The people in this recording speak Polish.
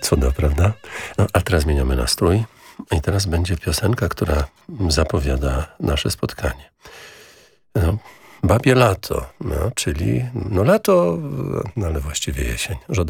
Cudo, prawda? No, a teraz zmieniamy nastrój i teraz będzie piosenka, która zapowiada nasze spotkanie. No, Babie lato, no, czyli no lato, no, ale właściwie jesień.